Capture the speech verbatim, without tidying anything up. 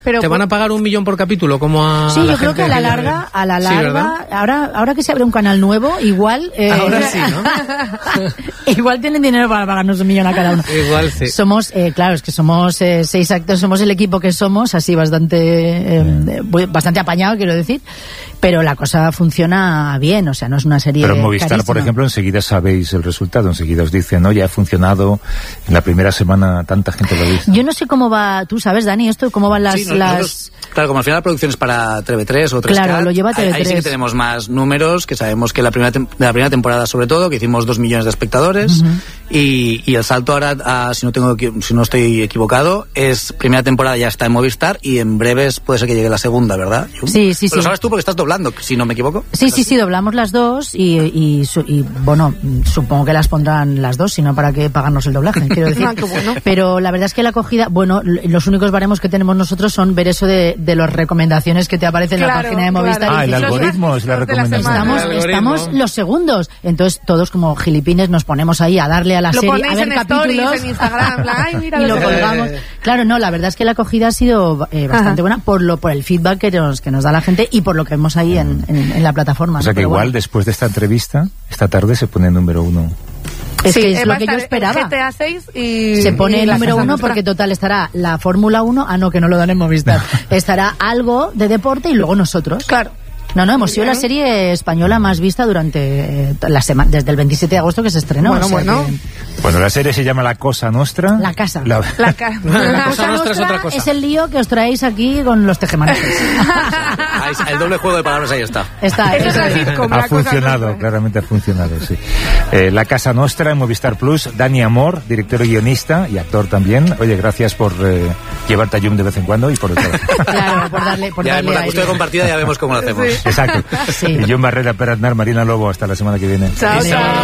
Pero ¿Te van a pagar un millón por capítulo? Como a Sí, la yo creo gente que a la que larga, a la Sí, larga, ¿verdad? ahora, ahora que se abre un canal nuevo, igual, eh, Ahora sí, ¿no? igual tienen dinero para pagarnos un millón a cada uno. Igual sí. Somos, eh, claro, es que somos eh, seis actores, somos el equipo que somos, así bastante, eh, bastante apañado, quiero decir, pero la cosa funciona bien, o sea, no es una serie Pero en Movistar, carísima. por ejemplo, enseguida sabéis el resultado, enseguida os dicen, no, ya ha funcionado, en la primera semana tanta gente lo dice. Yo no sé cómo va, tú sabes, Dani, esto, cómo van las... Sí, no, las... nosotros, claro, como al final la producción es para T V tres o tres K, Claro, lo lleva T V tres. Ahí, ahí sí que tenemos más números, que sabemos que la primera tem- de la primera temporada sobre todo, que hicimos dos millones de espectadores, uh-huh. y, y el salto ahora, a, si no tengo si no estoy equivocado, es primera temporada ya está en Movistar y en breves puede ser que llegue la segunda, ¿verdad? Sí, sí, sí. Lo sabes tú porque estás doblando, si no me equivoco. Sí, sí, sí, doblamos las dos y, y, y, bueno, supongo que las pondrán las dos, sino para qué pagarnos el doblaje, quiero decir. Ah, qué bueno. Pero la verdad es que la acogida, bueno, los únicos baremos que tenemos nosotros son ver eso de, de las recomendaciones que te aparecen en Claro, la página de Movistar. claro. Ah, Y el dices, algoritmo es la los de la recomendación. semana. Estamos, El algoritmo. estamos los segundos. Entonces todos como gilipines nos ponemos ahí a darle a la Lo serie, ponéis a ver en capítulos. stories, en Instagram, en plan, ay, mira y lo lo que- colgamos. Claro, no, la verdad es que la acogida ha sido eh, bastante Ajá. buena por lo por el feedback que nos, que nos da la gente y por lo que vemos ahí en, en, en la plataforma. O sea ¿no? que Pero igual bueno, después de esta entrevista, esta tarde se pone número uno. es Sí, que es eh, lo va a que yo estar esperaba. G T A seis y... Se pone y el la número Casa uno Nostra. porque total estará la Fórmula uno, ah no, que no lo dan en Movistar, estará algo de deporte y luego nosotros. Claro. No, no, hemos sido la serie española más vista durante eh, la semana, desde el veintisiete de agosto que se estrenó. Bueno, o sea bueno. que- Bueno, la serie se llama La Cosa Nostra. La Casa. La- La cara. La Cosa cosa Nostra es Nostra otra cosa. es el lío que os traéis aquí con los tejemanejes. Ahí, el doble juego de palabras ahí está. Está, Eso es eso la es. sitcom, Ha la cosa funcionado, nostra. claramente ha funcionado, sí. Eh, La Casa Nostra en Movistar Plus, Dani Amor, director y guionista y actor también. Oye, gracias por eh, llevarte a Yum de vez en cuando y por el trabajo. Claro, por darle, por Ya darle vemos la aire. custodia compartida, ya vemos cómo lo hacemos. Sí. Exacto. Sí. Y John Barrera, Per Aznar, Marina Lobo, hasta la semana que viene. Chao, chao.